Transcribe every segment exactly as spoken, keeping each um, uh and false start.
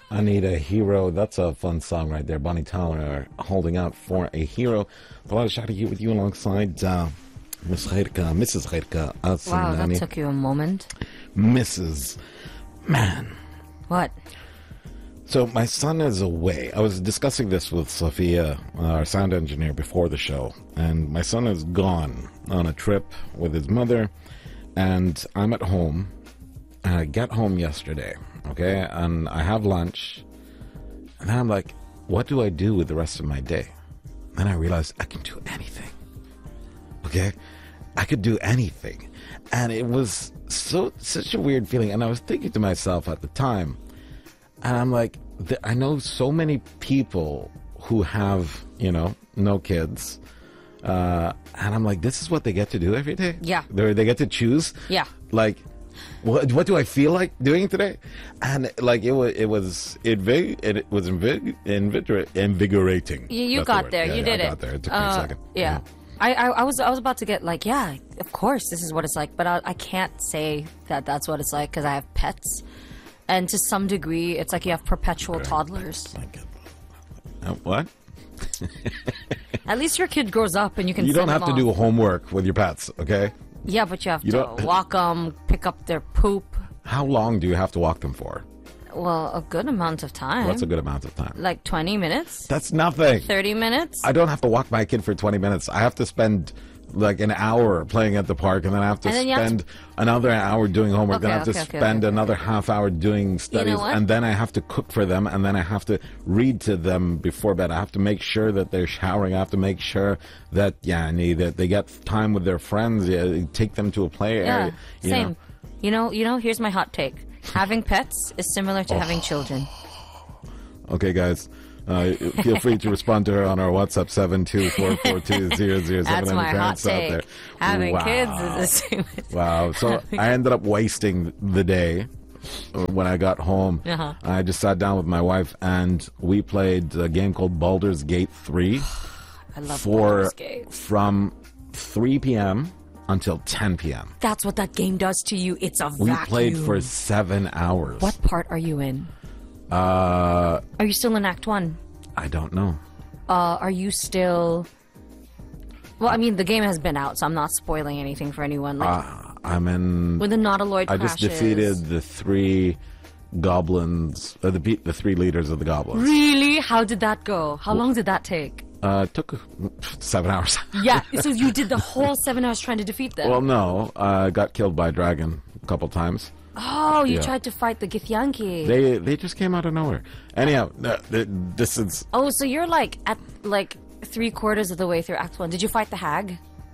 I Need a Hero. That's a fun song right there. Bonnie Tyler holding out for a hero. Bilal Shadi here with you alongside uh, Miss Khairka, Missus Khairka. Wow, that took you a moment. Missus Man. What? So my son is away. I was discussing this with Sophia, our sound engineer, before the show. And my son is gone on a trip with his mother. And I'm at home. And I get home yesterday. Okay, and I have lunch, and then I'm like, what do I do with the rest of my day? Then I realized I can do anything. Okay, I could do anything, and it was so such a weird feeling. And I was thinking to myself at the time, and I'm like, th- I know so many people who have, you know, no kids, uh, and I'm like, this is what they get to do every day. Yeah, they they get to choose. Yeah, like. What what do I feel like doing today? And like it was it was it very it was invig, invigor, invigorating. You, you That's got the there. yeah, you yeah, did I it. Got there. It took uh, me a second. Yeah. yeah. I, I I was I was about to get like yeah, of course this is what it's like, but I I can't say that that's what it's like because I have pets, and to some degree it's like you have perpetual okay. toddlers. Uh, what? At least your kid grows up and you can. You don't have them to off. do homework with your pets, okay? Yeah, but you have you to don't... walk them, pick up their poop. How long do you have to walk them for? Well, a good amount of time. What's a good amount of time? Like twenty minutes? That's nothing. thirty minutes? I don't have to walk my kid for twenty minutes. I have to spend like an hour playing at the park, and then I have to spend have to... another hour doing homework. Okay, then I have okay, to okay, spend okay, another okay. half hour doing studies, you know and then I have to cook for them, and then I have to read to them before bed. I have to make sure that they're showering. I have to make sure that yeah, that they get time with their friends. Yeah, take them to a play yeah, area. You same. Know? You know, you know. Here's my hot take: having pets is similar to oh. having children. Okay, guys. Uh, feel free to respond to her on our WhatsApp seven two four four two zero zero seven. That's my hot take. Out there. Having wow. kids is the same. Wow. So I ended up wasting the day when I got home. Uh-huh. I just sat down with my wife and we played a game called Baldur's Gate three. I love for, Baldur's Gate. From three p.m. until ten p.m. That's what that game does to you. It's a we vacuum. We played for seven hours. What part are you in? Uh, are you still in Act One? I don't know. Uh, are you still? Well, I mean, the game has been out, so I'm not spoiling anything for anyone. Like, uh, I'm in. When the Nautiloid I crashes. just defeated the three goblins, uh, the the three leaders of the goblins. Really? How did that go? How well, long did that take? Uh, it took seven hours. Yeah, so you did the whole seven hours trying to defeat them. Well, no, I uh, got killed by a dragon a couple times. Oh, you yeah. tried to fight the Githyanki. They they just came out of nowhere. Anyhow, uh, this is. Oh, so you're like at like three quarters of the way through Act One. Did you fight the hag?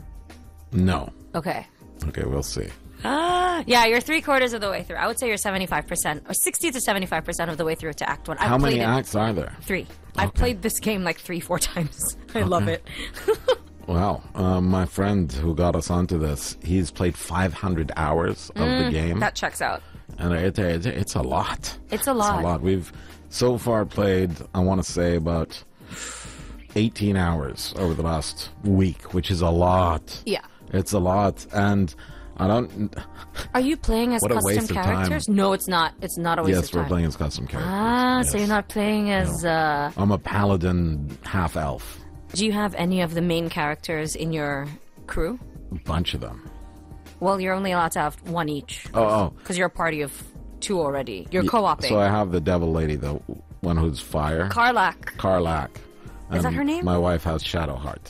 No. Okay. Okay, we'll see. Ah, yeah, you're three quarters of the way through. I would say you're seventy-five percent or sixty to seventy-five percent of the way through to Act One. I've How many it. acts are there? Three. Okay. I've played this game like three, four times. I okay. love it. Wow. Um, my friend who got us onto this, he's played five hundred hours of mm, the game. That checks out. And it, it, it's a lot. It's a lot. It's a lot. We've so far played, I want to say, about eighteen hours over the last week, which is a lot. Yeah. It's a lot. And I don't... Are you playing as what custom characters? No, it's not. It's not a waste yes, of time. Yes, we're playing as custom characters. Ah, yes. So you're not playing as... No. Uh... I'm a paladin half-elf. Do you have any of the main characters in your crew? A bunch of them. Well, you're only allowed to have one each. Oh, oh. Because you're a party of two already. You're yeah, co-oping. So I have the devil lady, the one who's fire. Karlach. Karlach. Is that her name? My wife has Shadowheart.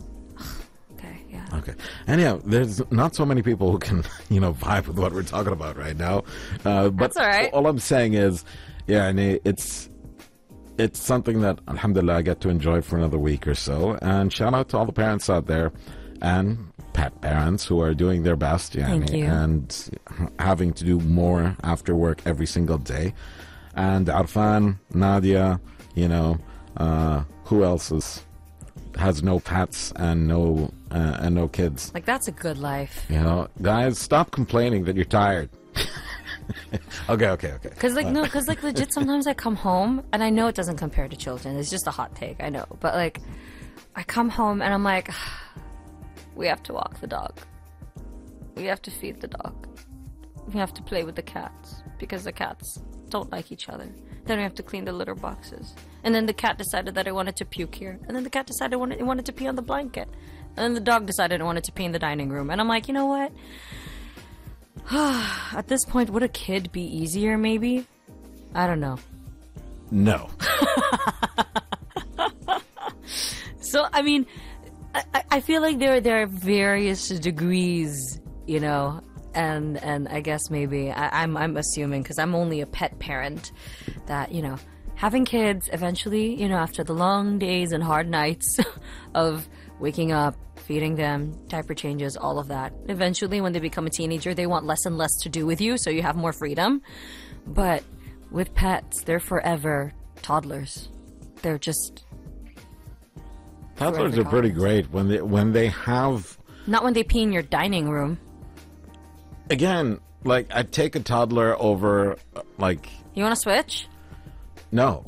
Okay, yeah. Okay. Anyhow, there's not so many people who can, you know, vibe with what we're talking about right now. Uh, but That's all right. All I'm saying is, yeah, and it's... It's something that, alhamdulillah, I get to enjoy for another week or so. And shout out to all the parents out there and pet parents who are doing their best. Yeah, Thank you. And having to do more after work every single day. And Arfan, Nadia, you know, uh, who else is, has no pets and no uh, and no kids? Like, that's a good life. You know, guys, stop complaining that you're tired. okay, okay, okay. Because like uh, no, because like legit, sometimes I come home and I know it doesn't compare to children. It's just a hot take, I know. But like, I come home and I'm like, we have to walk the dog. We have to feed the dog. We have to play with the cats because the cats don't like each other. Then we have to clean the litter boxes. And then the cat decided that it wanted to puke here. And then the cat decided it wanted, it wanted to pee on the blanket. And then the dog decided it wanted to pee in the dining room. And I'm like, you know what? At this point, would a kid be easier, maybe? I don't know. No. So, I mean, I, I feel like there, there are various degrees, you know, and and I guess maybe I, I'm I'm assuming, because I'm only a pet parent, that, you know, having kids eventually, you know, after the long days and hard nights of waking up, feeding them, diaper changes, all of that, eventually when they become a teenager, they want less and less to do with you, so you have more freedom. But with pets, they're forever toddlers. They're just Toddlers are pretty great when they when they have. Not when they pee in your dining room. Again, like, I'd take a toddler over, uh, like... You want to switch? No.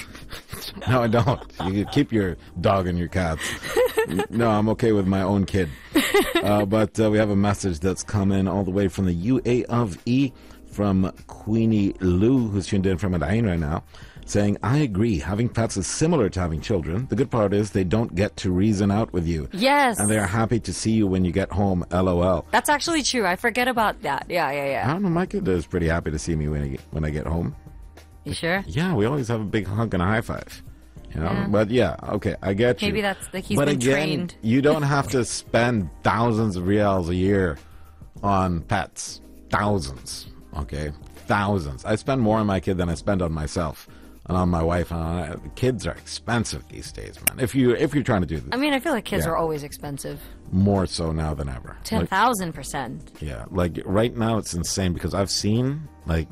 No, I don't. You can keep your dog and your cats. No, I'm okay with my own kid. Uh, but uh, we have a message that's come in all the way from the U A of E from Queenie Lou, who's tuned in from Al Ain right now, saying, I agree. Having pets is similar to having children. The good part is they don't get to reason out with you. Yes. And they are happy to see you when you get home, LOL. That's actually true. I forget about that. Yeah, yeah, yeah. I don't know. My kid is pretty happy to see me when I get, when I get home. You sure? Yeah, we always have a big hug and a high five. You know? Yeah. But yeah, okay, I get you. Maybe that's like he's but been again, trained. You don't have to spend thousands of reals a year on pets. Thousands. Okay? Thousands. I spend more on my kid than I spend on myself. And on my wife, and on, kids are expensive these days, man. If you if you're trying to do this, I mean, I feel like kids yeah. are always expensive. More so now than ever. Ten thousand percent. Yeah, like right now it's insane because I've seen, like,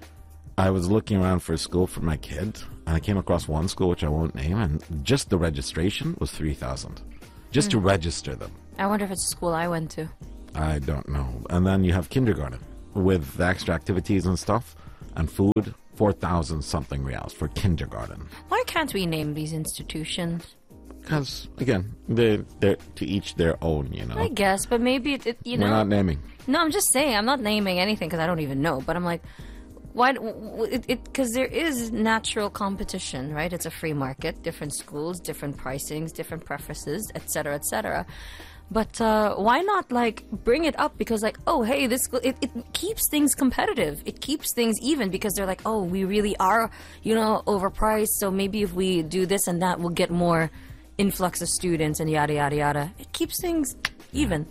I was looking around for a school for my kid, and I came across one school which I won't name, and just the registration was three thousand, just mm. to register them. I wonder if it's a school I went to. I don't know. And then you have kindergarten with the extra activities and stuff, and food. Four thousand something reals for kindergarten. Why can't we name these institutions? Because again, they they're to each their own, you know. I guess, but maybe it, it you We're know. not naming. No, I'm just saying. I'm not naming anything because I don't even know. But I'm like, why? It because there is natural competition, right? It's a free market. Different schools, different pricings, different preferences, et cetera, et cetera. But uh, why not, like, bring it up? Because, like, oh, hey, this it, it keeps things competitive. It keeps things even because they're like, oh, we really are, you know, overpriced. So maybe if we do this and that, we'll get more influx of students and yada, yada, yada. It keeps things even.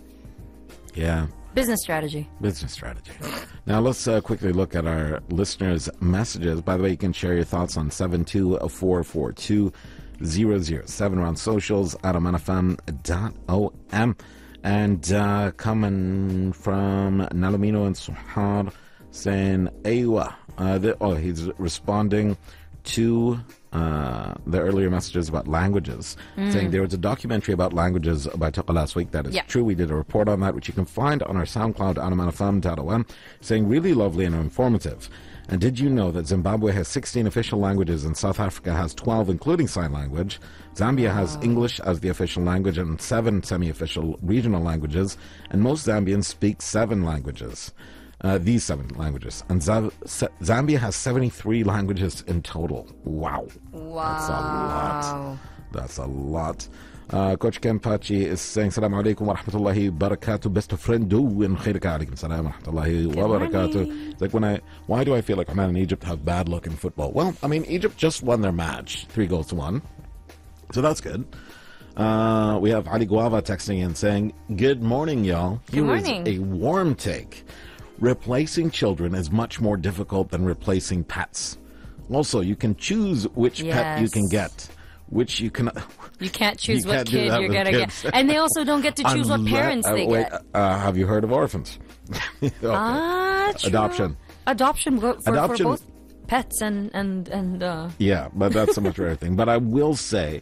Yeah. Business strategy. Business strategy. Now, let's uh, quickly look at our listeners' messages. By the way, you can share your thoughts on seven two four four two zero zero seven around socials at oman f m dot o m. And uh, coming from Nalamino and Suhar saying, Aywa. Uh, the, oh, he's responding to uh, the earlier messages about languages, mm. saying there was a documentary about languages by Tuqa last week. That is yeah. true. We did a report on that, which you can find on our SoundCloud, oman f m dot o m, saying really lovely and informative. And did you know that Zimbabwe has sixteen official languages and South Africa has twelve, including sign language? Zambia wow. has English as the official language and seven semi-official regional languages, and most Zambians speak seven languages. Uh, these seven languages. And Z- Z- Zambia has seventy-three languages in total. Wow. Wow. That's a lot. That's a lot. Uh, Coach Kempachi is saying, Assalamu alaikum wa rahmatullahi wa barakatuh. Best friend, do in khairika alaikum salam wa rahmatullahi wa barakatuh. It's like when I, why do I feel like Oman and Egypt have bad luck in football? Well, I mean, Egypt just won their match, three goals to one. So that's good. Uh, we have Ali Guava texting in saying, good morning, y'all. Good Here morning. is a warm take. Replacing children is much more difficult than replacing pets. Also, you can choose which yes. pet you can get, which you can. You can't choose you what can't do kid that you're with gonna kids. get, and they also don't get to choose Unless, what parents uh, they wait, get. Uh, have you heard of orphans? Okay. Ah, true. Adoption. Adoption for, Adoption. for both pets and and and. Uh... Yeah, but that's a much rare thing. But I will say,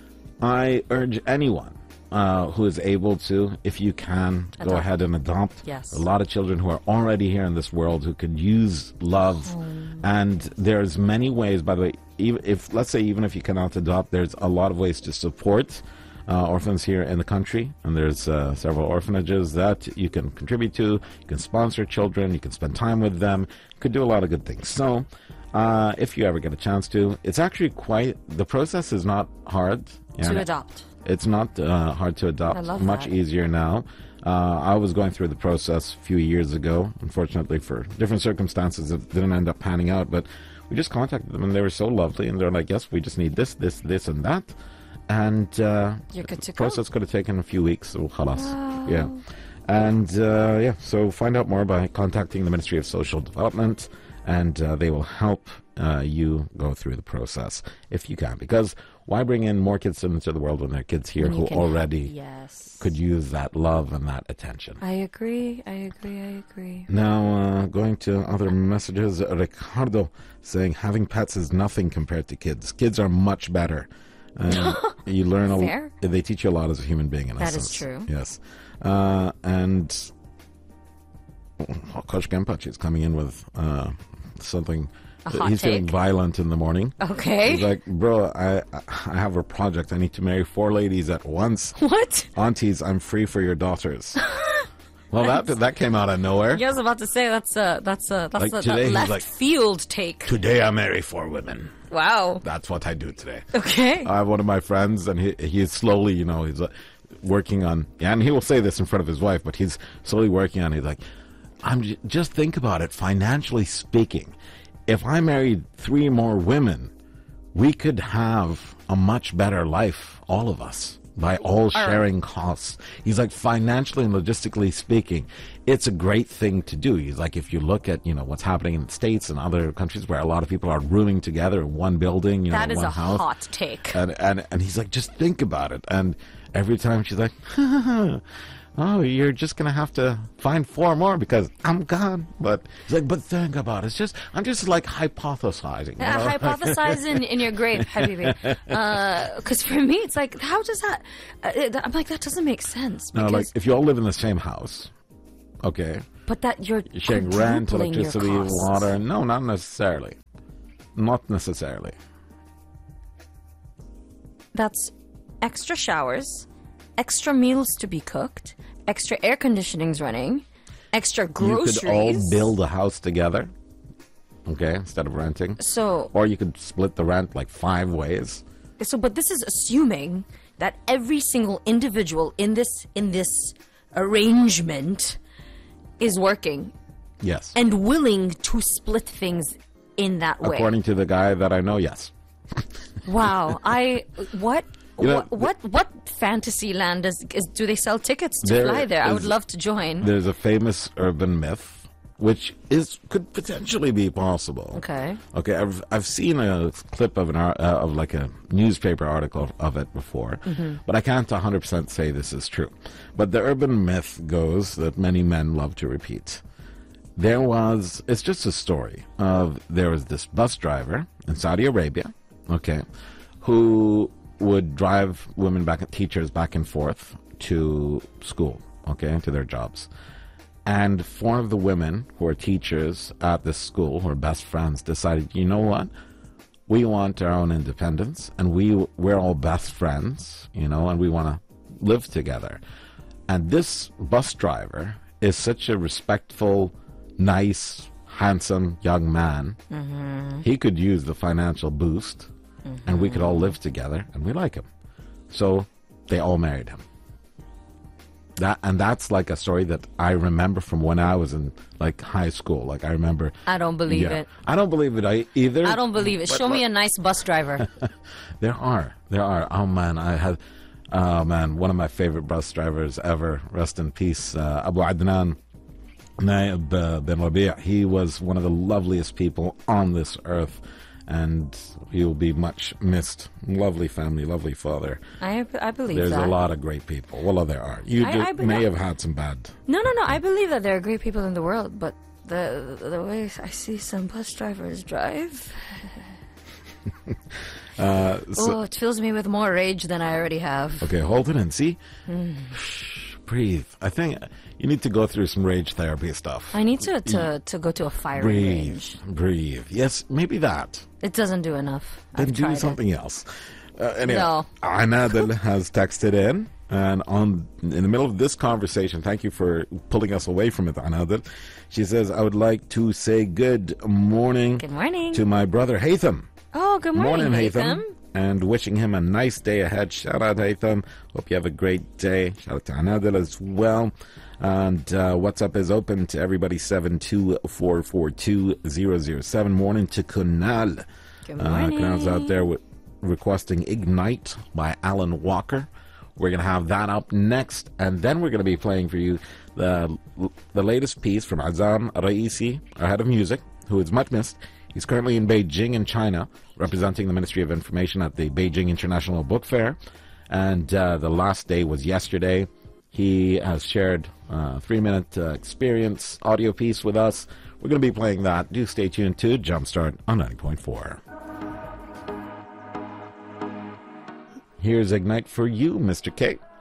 I urge anyone uh, who is able to, if you can, Adopt. go ahead and adopt. Yes. A lot of children who are already here in this world who could use love. Oh. And there's many ways, by the way, even if, let's say, even if you cannot adopt, there's a lot of ways to support uh, orphans here in the country. And there's uh, several orphanages that you can contribute to. You can sponsor children. You can spend time with them. You could do a lot of good things. So, Uh, if you ever get a chance to, it's actually quite, the process is not hard. To Yeah. adopt. It's not uh, hard to adopt. I love Much that. easier now. Uh, I was going through the process a few years ago. Unfortunately, for different circumstances, it didn't end up panning out. But we just contacted them, and they were so lovely. And they're like, "Yes, we just need this, this, this, and that." And uh, You're good to the go. process could have taken a few weeks. So khalas. Wow. Yeah. And uh, yeah, so find out more by contacting the Ministry of Social Development, and uh, they will help uh, you go through the process if you can. Because why bring in more kids into the world when there are kids here When you who can- already Yes. could use that love and that attention? I agree. I agree. I agree. Now, uh, going to other messages, Ricardo saying having pets is nothing compared to kids. Kids are much better. Um, you learn a Fair. They teach you a lot as a human being. In That is essence. true. Yes, uh, and oh, Coach Gempachi is coming in with uh, something. A hot He's feeling take? violent in the morning. Okay. He's like, bro, I I have a project. I need to marry four ladies at once. What? Aunties, I'm free for your daughters. Well, that that came out of nowhere. Yeah, I was about to say that's a that's a that's Like a, today, that he's left like- field take. Today I marry four women. Wow. That's what I do today. Okay. I have one of my friends, and he he's slowly, you know, he's uh, working on, yeah, and he will say this in front of his wife, but he's slowly working on it. He's like, I'm j- just think about it, financially speaking. If I married three more women, we could have a much better life, all of us, by all sharing costs. He's like, financially and logistically speaking, it's a great thing to do. He's like, if you look at, you know, what's happening in the States and other countries where a lot of people are rooming together in one building, you know, That is one a house. hot take. And, and and he's like, just think about it. And every time she's like, oh, you're just gonna have to find four more because I'm gone. But he's like, but think about it. It's just I'm just like hypothesizing. You Uh, know? hypothesize in, in your grave, Habibi. Because for me, it's like, how does that? Uh, it- I'm like, that doesn't make sense. No, like Because, if you all live in the same house, okay, but that you're, you're sharing rent, quadrupling your electricity, costs. water. No, not necessarily. Not necessarily. That's extra showers, extra meals to be cooked, extra air conditioning's running, extra groceries. You could all build a house together, okay, instead of renting. So, Or you could split the rent like five ways. so, but this is assuming that every single individual in this in this arrangement is working Yes. and willing to split things in that way. According to the guy that I know, yes. Wow, I what. You know, what, what what fantasy land is, is do they sell tickets to There fly there? I would is- love to join. There's a famous urban myth, which is could potentially be possible. Okay. Okay, I've I've seen a clip of an ar- uh, of like a newspaper article of it before, Mm-hmm. but I can't one hundred percent say this is true. But the urban myth goes that many men love to repeat. There was it's just a story of there was this bus driver in Saudi Arabia, okay, who would drive women back teachers back and forth to school, okay, to their jobs. And four of the women who are teachers at this school, who are best friends, decided, you know what? We want our own independence, and we we're all best friends, you know, and we want to live together. And this bus driver is such a respectful, nice, handsome young man. Mm-hmm. He could use the financial boost, mm-hmm. and we could all live together, and we like him. So they all married him. That and that's like a story that I remember from when I was in like high school. Like I remember. I don't believe yeah, it. I don't believe it I, either. I don't believe it. But- Show me a nice bus driver. There are, there are. Oh man, I had, oh man, one of my favorite bus drivers ever. Rest in peace, uh, Abu Adnan Naib uh, bin Rabi'. He was one of the loveliest people on this earth, and he will be much missed. Lovely family, lovely father. I, I believe There's that. a lot of great people. Well, there are. You I- do- I be- may have had some bad. No, no, no. I believe that there are great people in the world, but the the way I see some bus drivers drive, Uh, so, oh, it fills me with more rage than I already have. okay, hold it and see. Hmm. Shh, breathe. I think you need to go through some rage therapy stuff. I need to to, to go to a firing Breathe, range. breathe. Yes, maybe that. It doesn't do enough. Then I've do tried it. something else. Uh, anyway, No. Anadil has texted in. And on in the middle of this conversation, thank you for pulling us away from it, Anadil. She says, I would like to say good morning, Good morning. to my brother Haytham. Oh, good morning, Haytham. And wishing him a nice day ahead. Shout out, Haytham. Hope you have a great day. Shout out to Anadil as well. And uh, WhatsApp is open to everybody, seven two four four two zero zero seven. Morning to Kunal. Good morning. Uh, Kunal's out there with, requesting Ignite by Alan Walker. We're going to have that up next. And then we're going to be playing for you the, the latest piece from Azam Raisi, our head of music, who is much missed. He's currently in Beijing in China, representing the Ministry of Information at the Beijing International Book Fair. And uh, the last day was yesterday. He has shared a three-minute uh, experience audio piece with us. We're going to be playing that. Do stay tuned to Jumpstart on ninety point four. Here's Ignite for you, Mister K.